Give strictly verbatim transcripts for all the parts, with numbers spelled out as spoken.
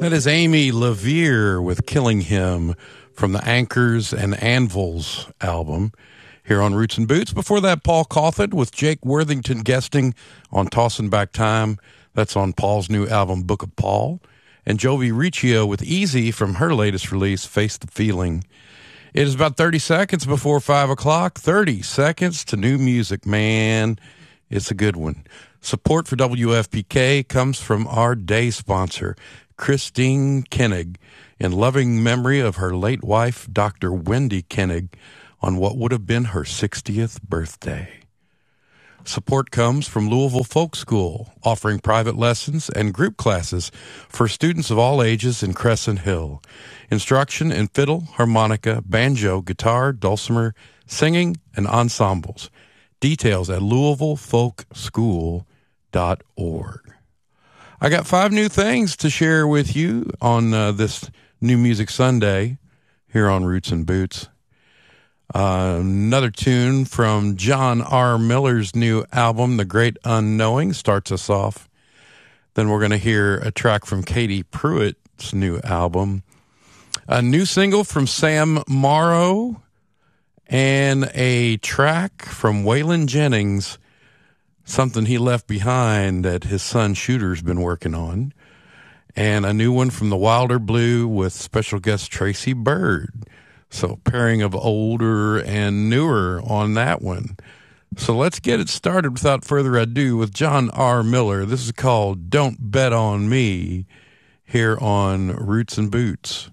That is Amy LaVere with Killing Him from the Anchors and Anvils album here on Roots and Boots. Before that, Paul Cawthon with Jake Worthington guesting on Tossin' Back Time. That's on Paul's new album, Book of Paul. And Jovi Riccio with Easy from her latest release, Face the Feeling. It is about thirty seconds before five o'clock. thirty seconds to new music, man. It's a good one. Support for W F P K comes from our day sponsor, Christine Koenig, in loving memory of her late wife, Doctor Wendy Koenig, on what would have been her sixtieth birthday. Support comes from Louisville Folk School, offering private lessons and group classes for students of all ages in Crescent Hill. Instruction in fiddle, harmonica, banjo, guitar, dulcimer, singing, and ensembles. Details at louisville folk school dot org. I got five new things to share with you on uh, this New Music Sunday here on Roots and Boots. Uh, another tune from John R. Miller's new album, The Great Unknowing, starts us off. Then we're going to hear a track from Katie Pruitt's new album. A new single from Sam Morrow and a track from Waylon Jennings, something he left behind that his son Shooter's been working on. And a new one from the Wilder Blue with special guest Tracy Byrd. So pairing of older and newer on that one. So let's get it started without further ado with John R. Miller. This is called Don't Bet on Me here on Roots and Boots.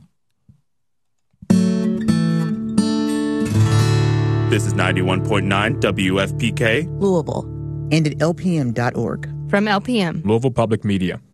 This is ninety-one point nine W F P K Louisville, and at L P M dot org. From L P M, Louisville Public Media.